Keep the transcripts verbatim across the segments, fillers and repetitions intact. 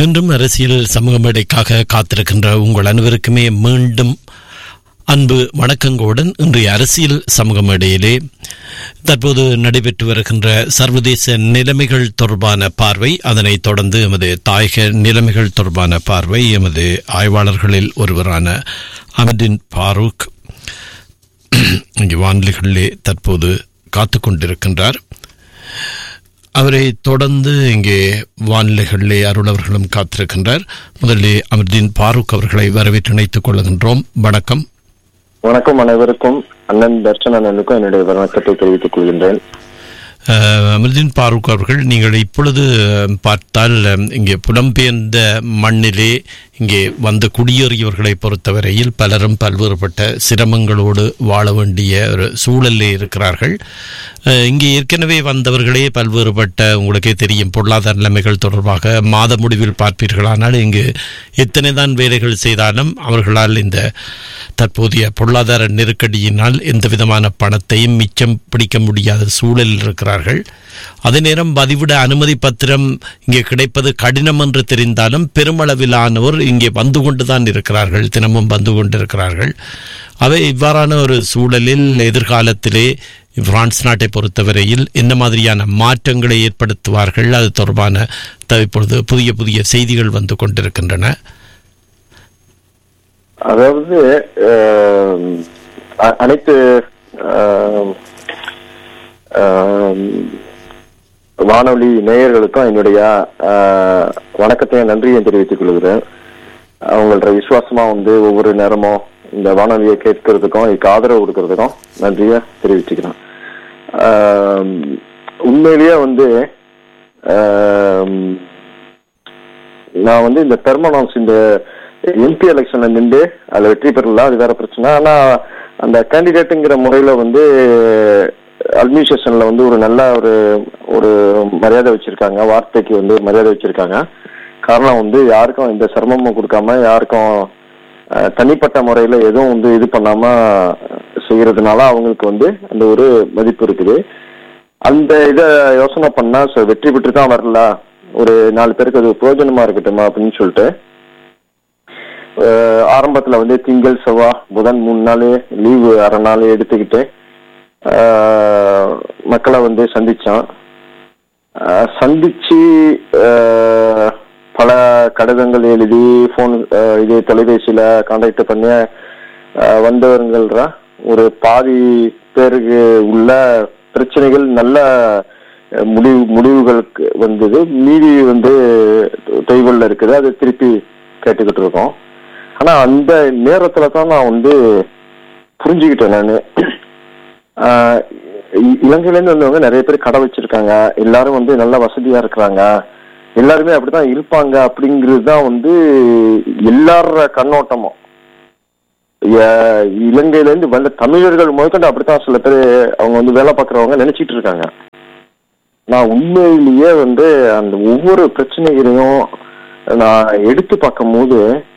இன்றும் அரசியல் சமூக மேடைக்காக காத்திருக்கின்ற உங்கள் அனைவருக்குமே மீண்டும் அன்பு வணக்கங்களுடன் இன்றைய அரசியல் சமூக மேடையிலே தற்போது நடைபெற்று வருகின்ற சர்வதேச நிலைமைகள் தொடர்பான பார்வை, அதனைத் தொடர்ந்து எமது தாயக நிலைமைகள் தொடர்பான பார்வை எமது ஆய்வாளர்களில் ஒருவரான அமர்தீன் பாரூக் இங்கு வானொலிகளிலே தற்போது காத்து கொண்டிருக்கின்றார். அவரை தொடர்ந்து இங்கே வானிலைகளிலே அருளவர்களும் காத்திருக்கின்றார். முதலில் அமர்தீன் பாரூக் அவர்களை வரவேற்று இணைத்துக் கொள்கின்றோம். வணக்கம். வணக்கம் அனைவருக்கும். அண்ணன் தர்ஷன் அண்ணனுக்கும் என்னுடைய வணக்கத்தை தெரிவித்துக் கொள்கின்றேன். அமர்தீன் பாரூக் அவர்கள், நீங்கள் இப்பொழுது பார்த்தால் இங்கே புலம்பெயர்ந்த மண்ணிலே இங்கே வந்து குடியேறியவர்களை பொறுத்தவரையில் பலரும் பல்வேறுபட்ட சிரமங்களோடு வாழ வேண்டிய ஒரு சூழலே இருக்கிறார்கள். இங்கே ஏற்கனவே வந்தவர்களே பல்வேறுபட்ட, உங்களுக்கே தெரியும், பொருளாதார நிலைமைகள் தொடர்பாக மாத முடிவில் பார்ப்பீர்களானால் இங்கு எத்தனை தான் வேலைகள் செய்தாலும் அவர்களால் இந்த தற்போதைய பொருளாதார நெருக்கடியினால் எந்த விதமான பணத்தையும் மிச்சம் பிடிக்க முடியாத சூழலில் இருக்கிறார்கள். அதே நேரம் பதிவிட அனுமதி பத்திரம் இங்கே கிடைப்பது கடினம் என்று தெரிந்தாலும் பெருமளவிலானோர் இங்கே வந்து கொண்டுதான் இருக்கிறார்கள், தினமும் வந்து கொண்டிருக்கிறார்கள். அவை இவ்வாறான ஒரு சூழலில் எதிர்காலத்திலே பிரான்ஸ் நாட்டை பொறுத்தவரையில் என்ன மாதிரியான மாற்றங்களை ஏற்படுத்துவார்கள், அது தொடர்பான இப்பொழுது புதிய புதிய செய்திகள் வந்து கொண்டிருக்கின்றன. அதாவது அனைத்து வானொலி நேயர்களுக்கும் என்னுடைய வணக்கத்தையும் நன்றியை தெரிவித்துக் கொள்கிறேன். அவங்களோட விசுவாசமா வந்து ஒவ்வொரு நேரமும் இந்த வானொலியை கேட்கறதுக்கும் இதுக்கு ஆதரவு கொடுக்கறதுக்கும் நன்றியை தெரிவிச்சுக்கிறேன். உண்மையிலேயே வந்து நான் வந்து இந்த பெர்மனன்ஸ் இந்த எம்பி எலெக்ஷன்ல நின்று அதுல வெற்றி பெறலாம், அது வேற பிரச்சனை. ஆனா அந்த கேண்டிடேட்டுங்கிற முறையில வந்து அட்மினிஸ்ட்ரேஷன்ல வந்து ஒரு நல்ல ஒரு ஒரு மரியாதை வச்சிருக்காங்க, வார்த்தைக்கு வந்து மரியாதை வச்சிருக்காங்க. காரணம் வந்து யாருக்கும் எந்த சிரமமும் கொடுக்காம, யாருக்கும் தனிப்பட்ட முறையில எதுவும் வந்து இது பண்ணாம செய்யறதுனால அவங்களுக்கு வந்து அந்த ஒரு மதிப்பு இருக்குது. அந்த இதை யோசனை பண்ணா வெற்றி பெற்று தான் வரல, ஒரு நாலு பேருக்கு அது பிரயோஜனமா இருக்கட்டுமா அப்படின்னு சொல்லிட்டு ஆரம்பத்துல வந்து திங்கள் செவ்வாய் புதன் மூணு நாள் லீவு அரை நாள் எடுத்துக்கிட்டு மக்களை வந்து சந்திச்சான். சந்திச்சு பல கடிதங்கள் எழுதி போன் இது தொலைபேசியில கான்டாக்ட் பண்ணி வந்தவர்கள ஒரு பாதி பேருக்கு உள்ள பிரச்சனைகள் நல்ல முடிவு முடிவுகளுக்கு வந்தது. மீதி வந்து தொய்வுல இருக்குது, அது திருப்பி கேட்டுக்கிட்டு இருக்கோம். ஆனா அந்த நேரத்துல தான் நான் வந்து புரிஞ்சுக்கிட்டேன். நான் இலங்கையில இருந்து வந்தவங்க நிறைய பேர் கடை வச்சிருக்காங்க, எல்லாரும் வந்து நல்ல வசதியா இருக்கிறாங்க, எல்லாருமே அப்படித்தான் இருப்பாங்க அப்படிங்கிறது தான் வந்து எல்லார கண்ணோட்டமும். இலங்கையில இருந்து வந்த தமிழர்கள் முதற்கொண்டு அப்படித்தான் சில பேர் அவங்க வந்து வேலை பார்க்கறவங்க நினைச்சிட்டு இருக்காங்க. நான் உண்மையிலேயே வந்து அந்த ஒவ்வொரு பிரச்சனைகளையும் நான் எடுத்து பார்க்கும் போது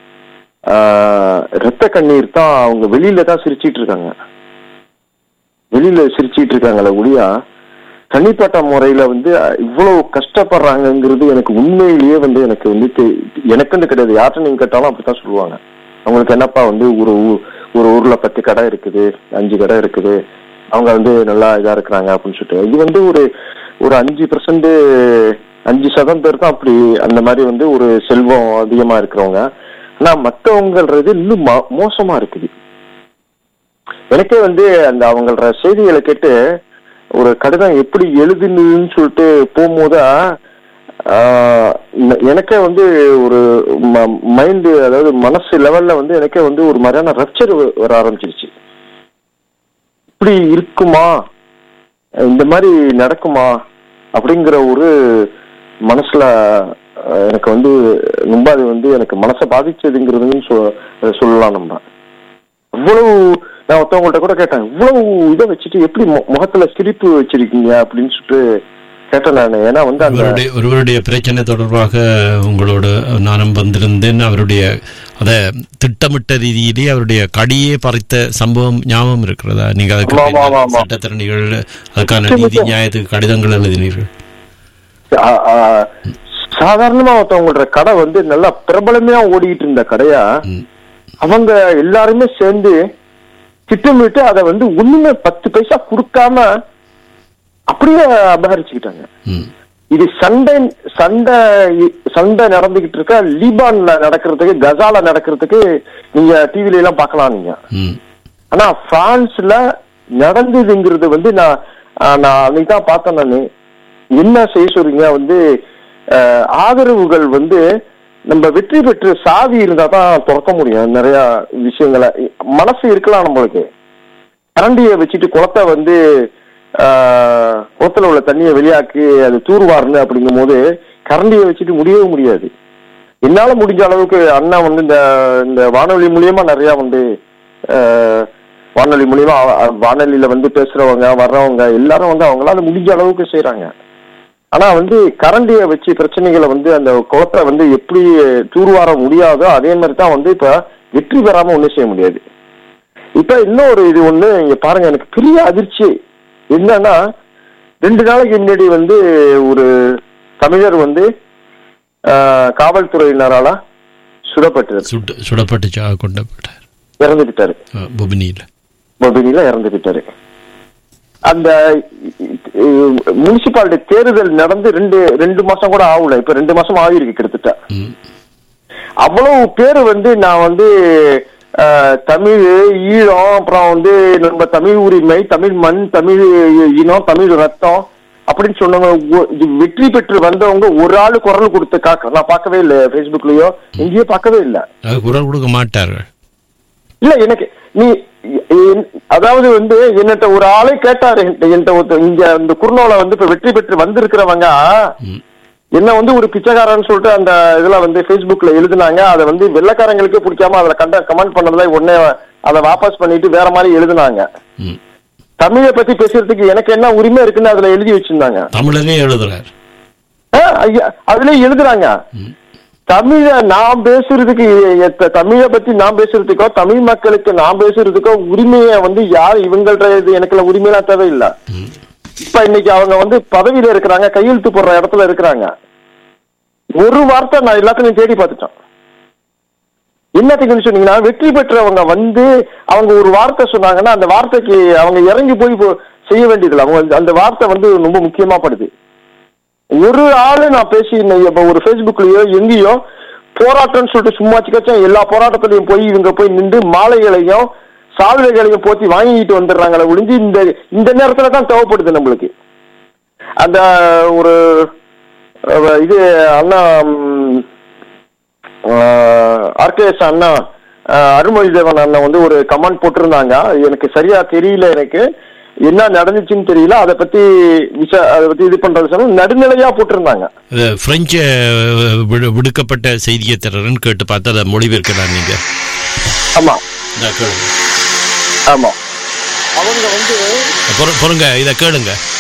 ரத்த கண்ணீர் தான். அவங்க வெளியில தான் சிரிச்சிட்டு இருக்காங்க, வெளியில சிரிச்சிட்டு இருக்காங்களே ஒழியா தனிப்பட்ட முறையில வந்து இவ்வளவு கஷ்டப்படுறாங்கிறது எனக்கு உண்மையிலேயே வந்து எனக்கு வந்து எனக்குன்னு கிடையாது, யார்கிட்ட நீங்க கேட்டாலும் அப்படித்தான் சொல்லுவாங்க. அவங்களுக்கு என்னப்பா வந்து ஒரு ஒரு ஊர்ல பத்து கடை இருக்குது, அஞ்சு கடை இருக்குது, அவங்க வந்து நல்லா இதா இருக்கிறாங்க அப்படின்னு சொல்லிட்டு. இது வந்து ஒரு ஒரு அஞ்சு பெர்சன்ட் அஞ்சு சதம் பேர் தான் அப்படி அந்த மாதிரி வந்து ஒரு செல்வம் அதிகமா இருக்கிறவங்க. ஆனா மற்றவங்கன்றது இன்னும் மோசமா இருக்குது. எனக்கே வந்து அந்த அவங்களோட செய்திகளை கேட்டு ஒரு கடிதம் எப்படி எழுதுன்னு சொல்லிட்டு போகும்போதா எனக்கே வந்து ஒரு மைண்டு, அதாவது மனசு லெவல்ல வந்து எனக்கே வந்து ஒரு மாதிரியான ரப்சர் வர ஆரம்பிச்சிருச்சு. இப்படி இருக்குமா, இந்த மாதிரி நடக்குமா அப்படிங்கிற ஒரு மனசுல எனக்கு வந்து ரொம்ப அது வந்து எனக்கு மனசை பாதிச்சதுங்கிறதுன்னு சொல்லலாம். நம்ம இவ்வளவு நான் ஒருத்தவங்கள்ட்ட கூட கேட்டேன், இவ்வளவு இதை வச்சுட்டு எப்படி முகத்துல சிரிப்பு வச்சிருக்கீங்க அப்படின்னு சொல்லிட்டு கேட்டேன் நான். ஏன்னா வந்து அந்த ஒருவருடைய பிரச்சனை தொடர்பாக உங்களோட நானும் வந்திருந்தேன். அவருடைய அத திட்டமிட்ட ரீதியிலே அவருடைய கடியே பறித்த சம்பவம் ஞாபகம் இருக்கிறதா? நீங்க அதுக்கு சட்டத்திறனிகள் அதுக்கான நீதி நியாயத்துக்கு கடிதங்கள் எழுதினீர்கள். சாதாரணமா ஒருத்தவங்களோட கடை வந்து நல்லா பிரபலமையா ஓடிக்கிட்டு இருந்த கடையா அவங்க எல்லாருமே சேர்ந்து திட்டமிட்டு அதை வந்து ஒண்ணுமே பத்து பைசா கொடுக்காம அப்படியே அபகரிச்சுக்கிட்டாங்க. இது சண்டை சண்டை சண்டை நடந்துகிட்டு இருக்க லீபான்ல நடக்கிறதுக்கு, கசால நடக்கிறதுக்கு நீங்க டிவில எல்லாம் பாக்கலாம் நீங்க. ஆனா பிரான்ஸ்ல நடந்ததுங்கிறது வந்து நான் நான் அன்னைக்குதான் பார்த்தேன். நானு என்ன செய்ய சொல்றீங்க வந்து ஆதரவுகள் வந்து நம்ம வெற்றி பெற்று சாவி இருந்தா தான் திறக்க முடியும். நிறைய விஷயங்களை மனசு இருக்கலாம் நம்மளுக்கு. கரண்டியை வச்சுட்டு குளத்தை வந்து ஆஹ் குளத்துல உள்ள தண்ணியை வெளியாக்கி அது தூர்வாருன்னு அப்படிங்கும் போது கரண்டியை வச்சுட்டு முடியவே முடியாது. என்னால முடிஞ்ச அளவுக்கு அண்ணா வந்து இந்த இந்த வானொலி மூலியமா நிறைய வந்து வானொலி மூலியமா வானொலியில வந்து பேசுறவங்க வர்றவங்க எல்லாரும் வந்து அவங்களால முடிஞ்ச அளவுக்கு செய்யறாங்க. ஆனா வந்து கரண்டிய வச்சு பிரச்சனைகளை வந்து அந்த குளத்தை வந்து எப்படி தூர்வார முடியாதோ அதே மாதிரி தான் வந்து இப்ப வெற்றி பெறாம ஒண்ணும் செய்ய முடியாது. இப்ப இன்னொரு இது ஒண்ணு இங்க பாருங்க, எனக்கு பெரிய அதிர்ச்சி என்னன்னா, ரெண்டு நாளைக்கு முன்னாடி வந்து ஒரு தமிழர் வந்து காவல்துறையினரால சுடப்பட்டார் சுடப்பட்டு கொண்டப்பட்டார் இறந்துகிட்டாரு. பொபினியில பொபினியில இறந்துகிட்டாரு. அந்த முனிசிபாலிட்டி தேர்தல் நடந்து ரெண்டு ரெண்டு மாசம் கூட ஆகல. இப்ப ரெண்டு மாசம் ஆகிருக்கு கிட்டத்தட்ட. அவ்வளவு பேரு வந்து நான் வந்து தமிழ் ஈழம், அப்புறம் வந்து நம்ம தமிழ் உரிமை, தமிழ் மண், தமிழ் இனம், தமிழ் ரத்தம் அப்படின்னு சொன்னவங்க வெற்றி பெற்று வந்தவங்க ஒரு ஆளு குரல் கொடுத்து காக்க நான் பார்க்கவே இல்லை. பேஸ்புக்லயோ எங்கேயோ பார்க்கவே இல்லை. குரல் கொடுக்க மாட்டார்கள். இல்ல எனக்கு நீ அதாவது வந்து என்னட்ட ஒரு ஆளே கேட்டாரு, என்கிட்ட இங்க இந்த குர்னோல வந்து இப்ப வெற்றி பெற்று வந்திருக்கிறவங்க என்ன வந்து ஒரு பிச்சைக்காரன்னு சொல்லிட்டு அந்த இதுல வந்து பேஸ்புக்ல எழுதுனாங்க. அதை வந்து வெள்ளைக்காரங்களுக்கே பிடிக்காம அதுல கண்ட கமெண்ட் பண்ணதுல உடனே அதை வாபஸ் பண்ணிட்டு வேற மாதிரி எழுதுனாங்க. தமிழை பத்தி பேசுறதுக்கு எனக்கு என்ன உரிமை இருக்குன்னு அதுல எழுதி வச்சிருந்தாங்க. தமிழனே எழுதுறாரு, அதுல எழுதுறாங்க. தமிழ நான் பேசுறதுக்கு, தமிழை பத்தி நான் பேசுறதுக்கோ தமிழ் மக்களுக்கு நான் பேசுறதுக்கோ உரிமையை வந்து யார் இவங்கள்ட்ட எனக்கு உரிமையெல்லாம் தேவையில்லை. இப்ப இன்னைக்கு அவங்க வந்து பதவியில இருக்கிறாங்க, கையெழுத்து போடுற இடத்துல இருக்கிறாங்க. ஒரு வார்த்தை நான் எல்லாத்தையும் தேடி பார்த்துட்டேன். என்னத்துக்குன்னு சொன்னீங்கன்னா, வெற்றி பெற்றவங்க வந்து அவங்க ஒரு வார்த்தை சொன்னாங்கன்னா அந்த வார்த்தைக்கு அவங்க இறங்கி போய் செய்ய வேண்டியதில்லை. அவங்க அந்த வார்த்தை வந்து ரொம்ப முக்கியமா படுது. ஒரு ஆளு நான் பேசி இப்ப ஒரு பேஸ்புக்லயோ எங்கேயோ போராட்டம்னு சொல்லிட்டு சும்மா சிக்கச்சா எல்லா போராட்டத்திலையும் போய் இவங்க போய் நின்று மாலைகளையும் சாதனைகளையும் போத்தி வாங்கிட்டு வந்துடுறாங்களே ஒழிஞ்சு இந்த இந்த நேரத்துல தான் தேவைப்படுது நம்மளுக்கு. அந்த ஒரு இது அண்ணா ஆர்கேஎஸ் அண்ணா அருள்மொழிதேவன் அண்ணா வந்து ஒரு கமெண்ட் போட்டிருந்தாங்க. எனக்கு சரியா தெரியல, எனக்கு என்ன நடந்துச்சுன்னு தெரியல. அதை பத்தி அதை பத்தி இது பண்றது நடுநிலையா போட்டிருந்தாங்க. பிரெஞ்சு விடுக்கப்பட்ட செய்தியை தரன்னு கேட்டு பார்த்து அதை மொழிபெயர்க்கலாம் நீங்க. ஆமா ஆமா அவங்க வந்து பொறுங்க இதை கேளுங்க.